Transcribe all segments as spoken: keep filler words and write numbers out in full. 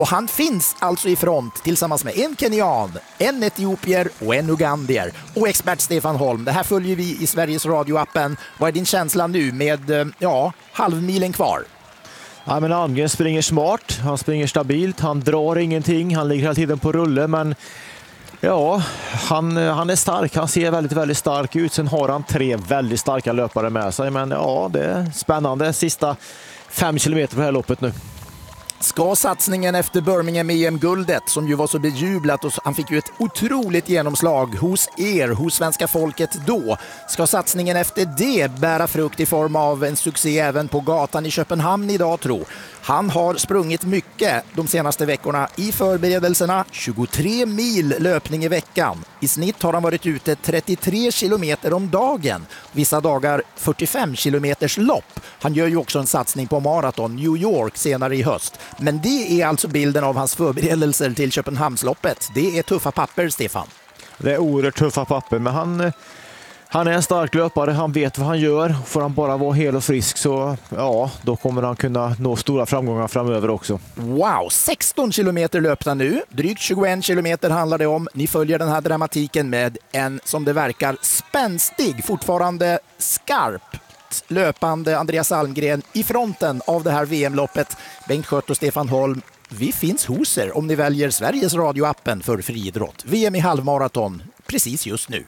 Och han finns alltså i front tillsammans med en kenyan, en etiopier och en ugandier. Och expert Stefan Holm, det här följer vi i Sveriges Radio-appen. Vad är din känsla nu med ja, halvmilen kvar? Ja, men Angren springer smart, han springer stabilt, han drar ingenting, han ligger hela tiden på rulle, men ja, han, han är stark, han ser väldigt, väldigt stark ut. Sen har han tre väldigt starka löpare med sig, men ja, det är spännande. Sista fem kilometer på det här loppet nu. Ska satsningen efter Birmingham-E M-guldet, som ju var så bejublat och han fick ju ett otroligt genomslag hos er, hos svenska folket då, ska satsningen efter det bära frukt i form av en succé även på gatan i Köpenhamn idag, tro? Han har sprungit mycket de senaste veckorna i förberedelserna, tjugotre mil löpning i veckan. I snitt har han varit ute trettiotre kilometer om dagen, vissa dagar fyrtiofem kilometers lopp. Han gör ju också en satsning på maraton New York senare i höst. Men det är alltså bilden av hans förberedelser till Köpenhamnsloppet. Det är tuffa papper, Stefan. Det är oerhört tuffa papper, men han, han är en stark löpare. Han vet vad han gör. Får han bara vara hel och frisk så ja, då kommer han kunna nå stora framgångar framöver också. Wow, sexton kilometer löpta nu. Drygt tjugoen kilometer handlar det om. Ni följer den här dramatiken med en, som det verkar, spänstig, fortfarande skarp löpande Andreas Almgren i fronten av det här V M-loppet. Bengt Schött och Stefan Holm, vi finns hos er om ni väljer Sveriges Radio-appen för friidrott. V M i halvmaraton precis just nu.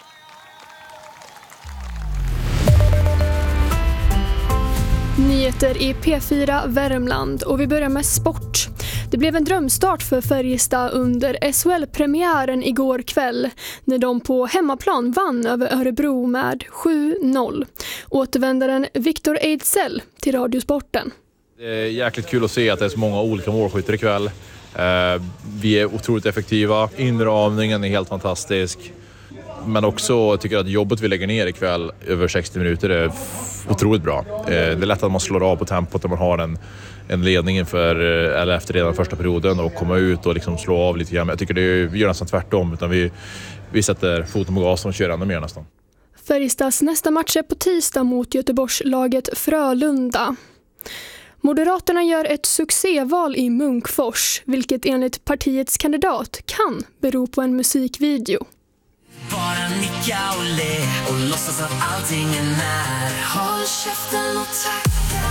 Nyheter i P fyra Värmland och vi börjar med sport. Det blev en drömstart för Färjestad under S H L-premiären igår kväll när de på hemmaplan vann över Örebro med sju noll. Återvändaren Victor Ejdsell till Radiosporten. Det är jäkligt kul att se att det är så många olika målskyttar ikväll. Vi är otroligt effektiva. Inramningen är helt fantastisk. Men också tycker jag att jobbet vi lägger ner ikväll över sextio minuter är otroligt bra. Det är lätt att man slår av på tempot när man har en, en ledning inför, eller efter redan första perioden och komma ut och liksom slå av lite grann. Jag tycker det gör nästan tvärtom, utan vi, vi sätter foten på gasen och kör ännu mer nästan. Färjestads nästa match är på tisdag mot Göteborgslaget Frölunda. Moderaterna gör ett succéval i Munkfors, vilket enligt partiets kandidat kan bero på en musikvideo. Bara nicka och le och låtsas att allting är när. Håll käften och tacka.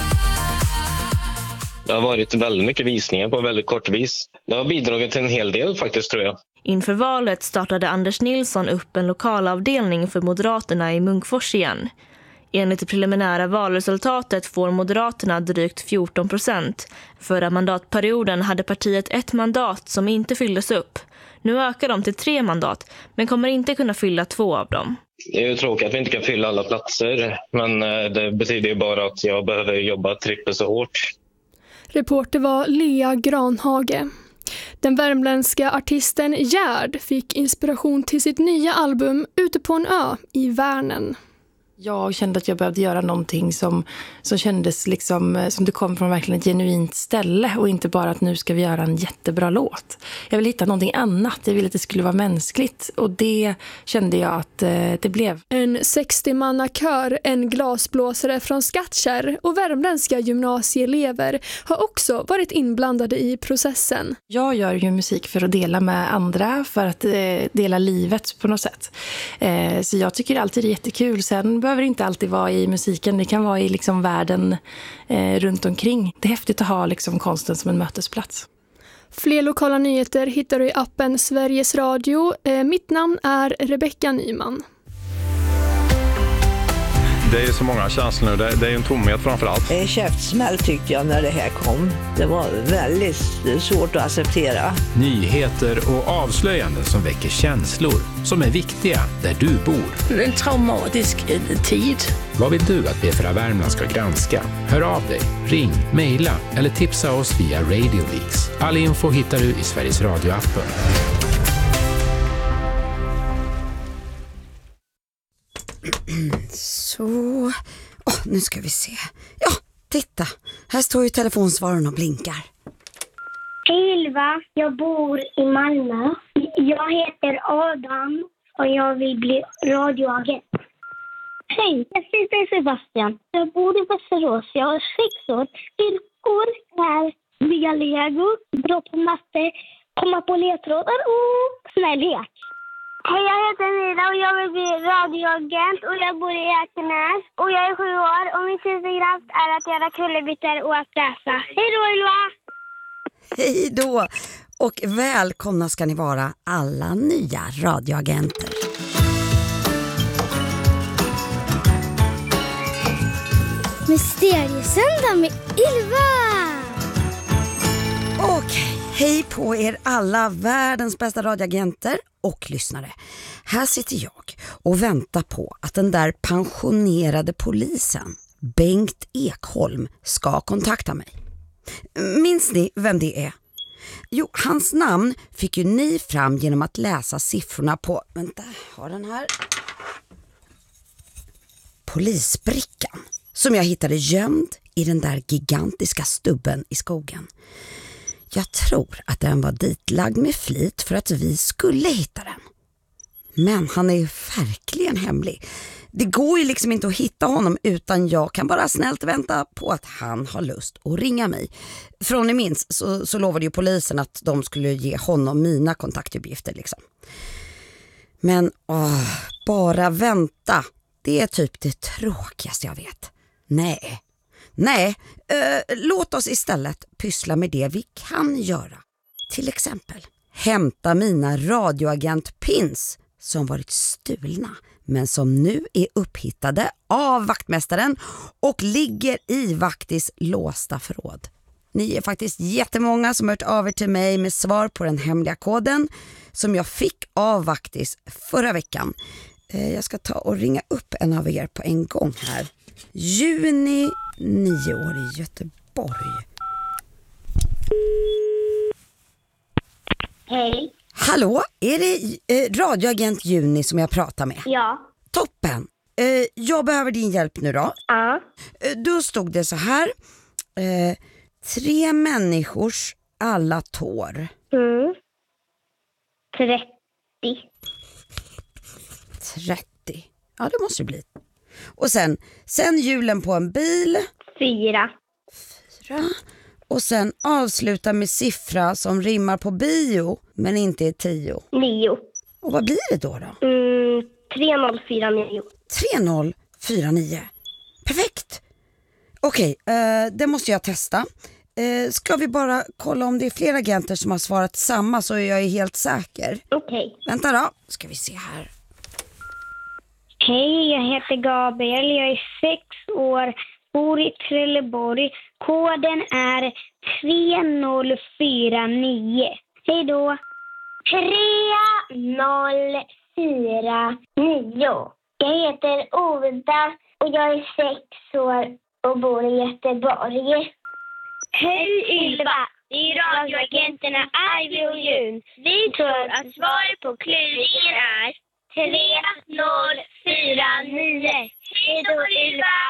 Det har varit väldigt mycket visningar på väldigt kort vis. Det har bidragit till en hel del faktiskt, tror jag. Inför valet startade Anders Nilsson upp en lokalavdelning för Moderaterna i Munkfors igen. Enligt det preliminära valresultatet får Moderaterna drygt fjorton procent. Förra mandatperioden hade partiet ett mandat som inte fylldes upp. Nu ökar de till tre mandat, men kommer inte kunna fylla två av dem. Det är ju tråkigt att vi inte kan fylla alla platser, men det betyder ju bara att jag behöver jobba trippelt så hårt. Reporter var Lea Granhage. Den värmländska artisten Gerd fick inspiration till sitt nya album Ute på en ö i Värnen. Jag kände att jag behövde göra någonting som, som kändes liksom, som det kom från verkligen ett genuint ställe och inte bara att nu ska vi göra en jättebra låt. Jag ville hitta någonting annat, jag ville att det skulle vara mänskligt och det kände jag att eh, det blev. En sextio-manna-kör, en glasblåsare från Skattkärr och värmländska gymnasieelever har också varit inblandade i processen. Jag gör ju musik för att dela med andra, för att eh, dela livet på något sätt. Eh, så jag tycker alltid det är jättekul. Sen behöver inte alltid vara i musiken, det kan vara i liksom världen eh, runt omkring. Det är häftigt att ha liksom konsten som en mötesplats. Fler lokala nyheter hittar du i appen Sveriges Radio. Eh, mitt namn är Rebecka Nyman. Det är så många känslor nu, det, det är en tomhet framförallt. En käftsmäll tyckte jag när det här kom. Det var väldigt svårt att acceptera. Nyheter och avslöjanden som väcker känslor som är viktiga där du bor. En traumatisk tid. Vad vill du att B fyra Värmland ska granska? Hör av dig, ring, mejla eller tipsa oss via Radio Leaks. All info hittar du i Sveriges Radio-appen. Så, oh, nu ska vi se. Ja, titta. Här står ju telefonsvararen och blinkar. Hej Ylva, jag bor i Malmö. Jag heter Adam och jag vill bli radioagent. Hej, jag heter Sebastian. Jag bor i Västerås. Jag har sex år. Villkor är bygga lego, bra på matte, komma på ledtrådar och snällhet. Hej, jag heter Mila och jag vill bli radioagent och jag bor i Ekenäs och jag är sju år och min superkraft är att göra kullerbyttor och att läsa. Hej då, Ylva! Hej då! Och välkomna ska ni vara alla nya radioagenter. Mysteriesöndag med Ylva! Okej, hej på er alla världens bästa radioagenter och lyssnare. Här sitter jag och väntar på att den där pensionerade polisen, Bengt Ekholm, ska kontakta mig. Minns ni vem det är? Jo, hans namn fick ju ni fram genom att läsa siffrorna på... Vänta, har den här... Polisbrickan. Som jag hittade gömd i den där gigantiska stubben i skogen. Jag tror att den var ditlagd med flit för att vi skulle hitta den. Men han är ju verkligen hemlig. Det går ju liksom inte att hitta honom utan jag kan bara snällt vänta på att han har lust att ringa mig. Från ni minns så, så lovade ju polisen att de skulle ge honom mina kontaktuppgifter liksom. Men åh, bara vänta. Det är typ det tråkigaste jag vet. Nej, nej, eh, låt oss istället pyssla med det vi kan göra. Till exempel hämta mina radioagent-pins som varit stulna men som nu är upphittade av vaktmästaren och ligger i Vaktis låsta förråd. Ni är faktiskt jättemånga som hört av er till mig med svar på den hemliga koden som jag fick av Vaktis förra veckan. Eh, jag ska ta och ringa upp en av er på en gång här. Juni, nio år i Göteborg. Hej. Hallå, är det eh, radioagent Juni som jag pratar med? Ja. Toppen. Eh, jag behöver din hjälp nu då. Ja. Eh, då stod det så här. Eh, tre människors alla tår. Mm. trettio. trettio. Ja, det måste det bli. Och sen, sen hjulen på en bil. Fyra. Fyra. Och sen avsluta med siffra som rimmar på bio men inte är tio. Nio. Och vad blir det då då? Mm, tre noll fyra nio. tre noll fyra nio. Perfekt. Okej, eh, det måste jag testa. Eh, ska vi bara kolla om det är fler agenter som har svarat samma så jag är helt säker. Okej. Vänta då, ska vi se här. Hej, jag heter Gabriel. Jag är sex år, bor i Trelleborg. Koden är tre noll fyra nio. Hej då. tre noll fyra nio. Jag heter Oda och jag är sex år och bor i Göteborg. Hej Ylva, det är radioagenterna Ivy och Jun. Vi tror att svaret på kluringen är tre noll fyra nio. Hej då Ylva!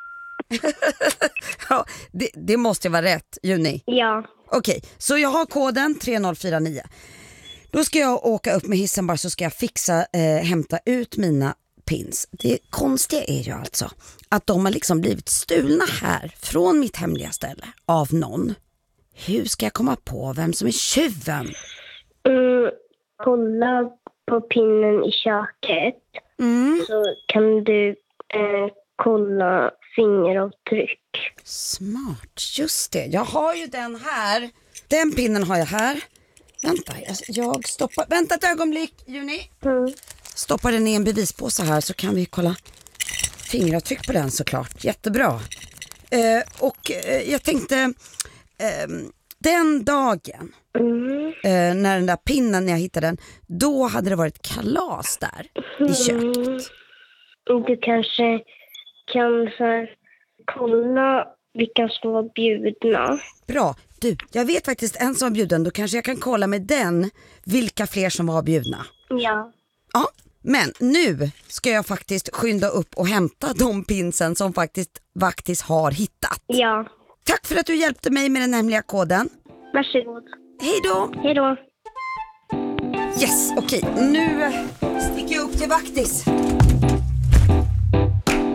Ja, det, det måste vara rätt, Juni. Ja. Okej, så jag har koden tre noll fyra nio. Då ska jag åka upp med hissen bara så ska jag fixa, eh, hämta ut mina pins. Det konstiga är ju alltså att de har liksom blivit stulna här från mitt hemliga ställe av någon. Hur ska jag komma på vem som är tjuven? Mm, kolla på pinnen i köket. Mm. Så kan du eh, kolla fingeravtryck. Smart, just det. Jag har ju den här. Den pinnen har jag här. Vänta, jag, jag stoppar. Vänta ett ögonblick, Juni. Mm. Stoppar den i en bevispåse här så kan vi kolla fingeravtryck på den såklart. Jättebra. Eh, och eh, jag tänkte eh, den dagen mm. eh, när den där pinnen, när jag hittade den, då hade det varit kalas där i köket. Mm. Du kanske kan så här, kolla vilka som var bjudna. Bra. Du, jag vet faktiskt en som var bjuden. Då kanske jag kan kolla med den vilka fler som var bjudna. Ja. Ja, men nu ska jag faktiskt skynda upp och hämta de pinsen som faktiskt Vaktis har hittat. Ja. Tack för att du hjälpte mig med den hemliga koden. Varsågod. Hej då. Hej då. Yes, okej. Okay. Nu sticker jag upp till Vaktis.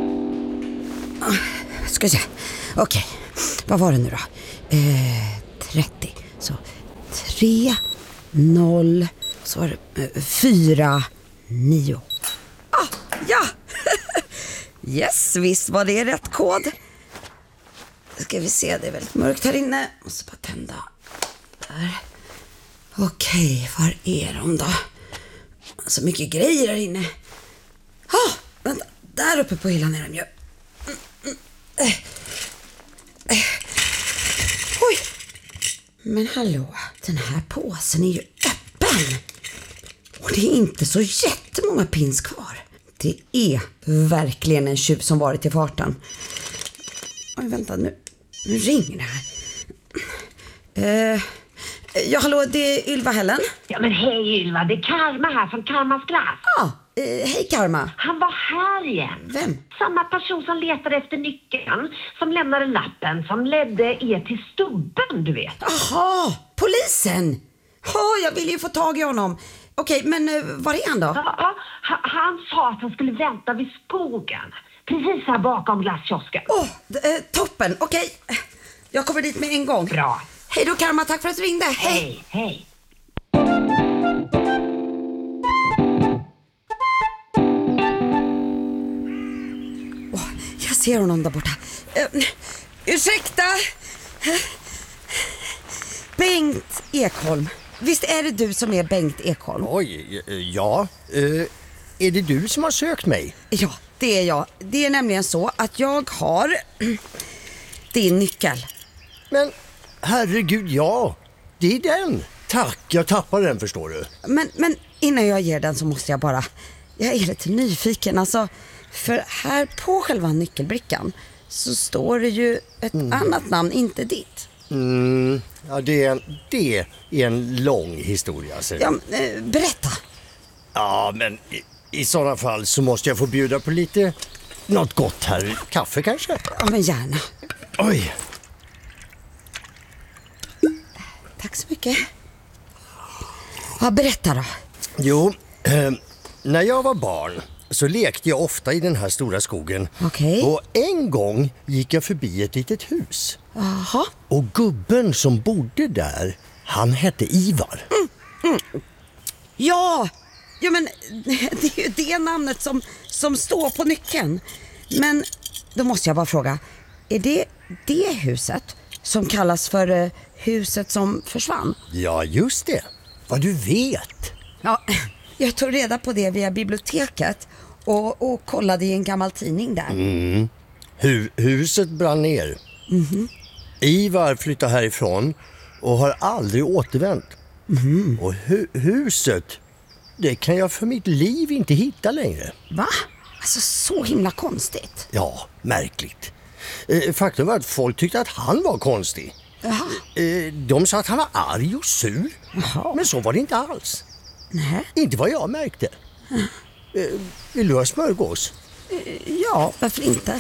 Ska se. Okej, okay. Vad var det nu då? Eh, trettio. Så tre, noll, så var det fyra, nio. Ah, ja! Yes, visst var det rätt kod. Ska vi se, det är väldigt mörkt här inne. Måste bara tända. Där. Okej, var är de då? Så mycket grejer här inne. Ah, vänta, där uppe på hyllan är de ju. Mm, mm, eh. Eh. Oj. Men hallå, den här påsen är ju öppen. Och det är inte så jättemånga pins kvar. Det är verkligen en tjuv som varit i farten. Oj, vänta nu. Nu ringer det här. Eh, ja, hallå, det är Ylva Hällen. Ja, men hej Ylva, det är Karma här från Karmas glass. Ja, ah, eh, hej Karma. Han var här igen. Vem? Samma person som letade efter nyckeln, som lämnade lappen, som ledde er till stubben, du vet. Jaha, polisen. Ja, jag vill ju få tag i honom. Okej, men uh, var är han då? Ja, han, han sa att han skulle vänta vid skogen. Precis här bakom glasskiosken. Åh, oh, eh, toppen. Okej, jag kommer dit med en gång. Bra. Hej då Karma, tack för att du ringde. Hej, hej. Oh, jag ser honom där borta. Uh, ursäkta. Bengt Ekholm. Visst är det du som är Bengt Ekholm? Oj, ja. Uh, är det du som har sökt mig? Ja, det är jag. Det är nämligen så att jag har din nyckel. Men herregud, ja. Det är den. Tack, jag tappade den, förstår du. Men, men innan jag ger den så måste jag bara... Jag är lite nyfiken. Alltså, för här på själva nyckelbrickan så står det ju ett mm. annat namn, inte ditt. Mm, ja, det är, en, det är en lång historia. Så. Ja, eh, berätta. Ja, men i, i sådana fall så måste jag få bjuda på lite något gott här. Kaffe kanske? Ja, men gärna. Oj. Tack så mycket. Ja, berätta då. Jo, eh, när jag var barn så lekte jag ofta i den här stora skogen. Okej. Och en gång gick jag förbi ett litet hus. Jaha. Och gubben som bodde där, han hette Ivar. Mm, mm. Ja, ja, men det är ju det namnet som, som står på nyckeln. Men då måste jag bara fråga, är det det huset som kallas för uh, huset som försvann? Ja, just det. Vad du vet. Ja, jag tog reda på det via biblioteket och, och kollade i en gammal tidning där. Mm. Hu- huset brann ner. Mm-hmm. Ivar flyttade härifrån och har aldrig återvänt. Mm. Och hu- huset, det kan jag för mitt liv inte hitta längre. Va? Alltså så himla konstigt. Ja, märkligt. Eh, faktum var att folk tyckte att han var konstig. Jaha. Eh, de sa att han var arg och sur. Jaha. Men så var det inte alls. Nej. Inte vad jag märkte. Eh, vill du ha smörgås? Eh, ja, varför inte?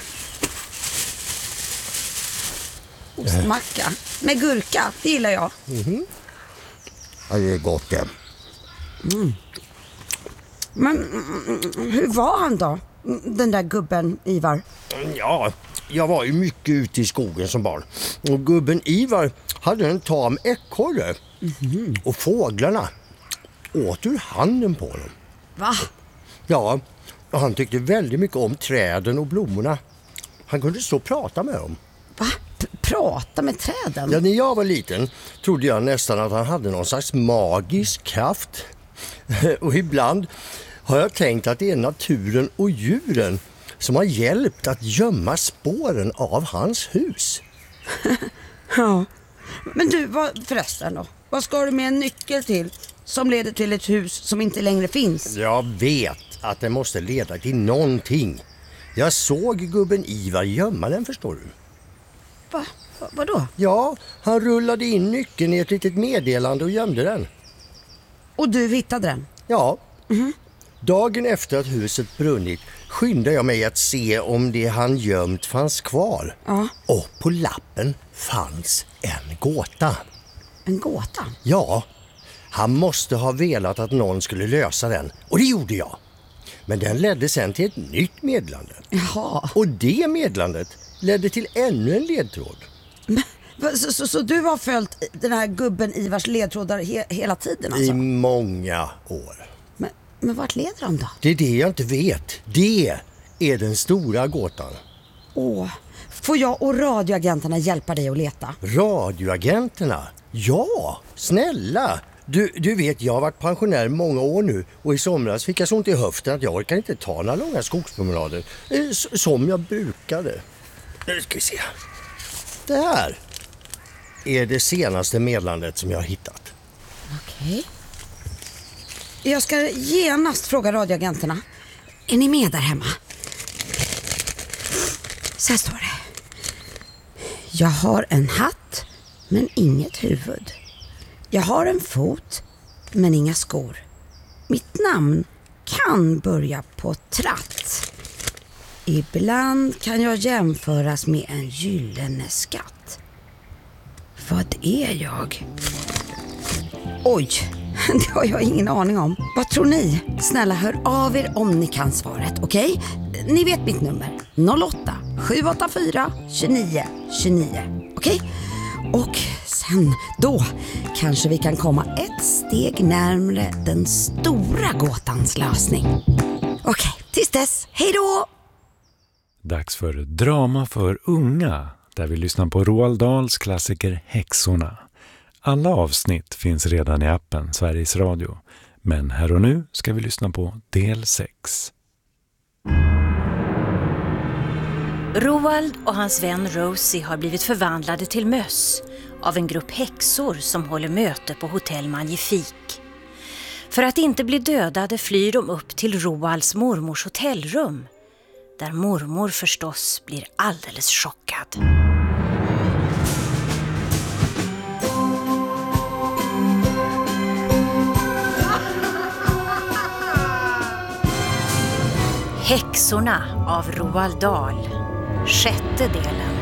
Ostmacka med gurka, det gillar jag. Mm-hmm. Ja, det är gott det. Mm. Men hur var han då, den där gubben Ivar? Ja, jag var ju mycket ute i skogen som barn. Och gubben Ivar hade en tam ekorre. Mm-hmm. Och fåglarna åt ur handen på honom. Va? Ja, och han tyckte väldigt mycket om träden och blommorna. Han kunde stå och prata med dem. Va? P- prata med träden? Ja, när jag var liten trodde jag nästan att han hade någon slags magisk kraft. Och ibland har jag tänkt att det är naturen och djuren som har hjälpt att gömma spåren av hans hus. Ja, men du, vad, förresten då? Vad ska du med en nyckel till som leder till ett hus som inte längre finns? Jag vet att det måste leda till någonting. Jag såg gubben Ivar gömma den, förstår du. Va? Va vadå? Ja, han rullade in nyckeln i ett litet meddelande och gömde den. Och du hittade den? Ja. Mm-hmm. Dagen efter att huset brunnit skyndade jag mig att se om det han gömt fanns kvar. Ja. Och på lappen fanns en gåta. En gåta? Ja, han måste ha velat att någon skulle lösa den. Och det gjorde jag. Men den ledde sen till ett nytt meddelande. Jaha. Och det meddelandet ledde till ännu en ledtråd. Men, Så, så, så du har följt den här gubben Ivars ledtrådar he, hela tiden alltså? I många år. Men, men vart leder de då? Det är det jag inte vet. Det är den stora gåtan. Åh, får jag och radioagenterna hjälpa dig att leta? Radioagenterna? Ja, snälla. Du, du vet, jag har varit pensionär många år nu och i somras fick jag så ont i höften att jag orkar inte ta några långa skogspromenader eh, som jag brukade. Nu ska vi se. Det här är det senaste meddelandet som jag har hittat. Okej. Jag ska genast fråga radioagenterna. Är ni med där hemma? Så här står det. Jag har en hatt men inget huvud. Jag har en fot men inga skor. Mitt namn kan börja på tratt. Ibland kan jag jämföras med en gyllene skatt. Vad är jag? Oj, det har jag ingen aning om. Vad tror ni? Snälla hör av er om ni kan svaret, okej? Okay? Ni vet mitt nummer. noll åtta sju åtta fyra tjugonio tjugonio. Okej? Okay? Och sen då kanske vi kan komma ett steg närmare den stora gåtans lösning. Okej, okay, tills dess. Hej då! Dags för drama för unga, där vi lyssnar på Roald Dahls klassiker Häxorna. Alla avsnitt finns redan i appen Sveriges Radio, men här och nu ska vi lyssna på del sex. Roald och hans vän Rosie har blivit förvandlade till möss av en grupp häxor som håller möte på hotell Magnifik. För att inte bli dödade flyr de upp till Roalds mormors hotellrum, där mormor förstås blir alldeles chockad. Häxorna av Roald Dahl, sjätte delen.